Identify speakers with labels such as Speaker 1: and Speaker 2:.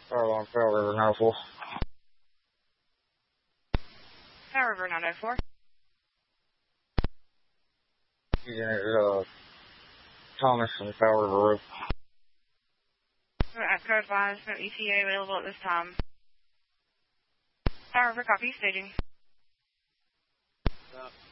Speaker 1: Along Powell River 904.
Speaker 2: Powell River 904.
Speaker 1: Unit, Thomas and Powell River Road.
Speaker 2: Code advised, no ETA available at this time. Powell River, copy, staging.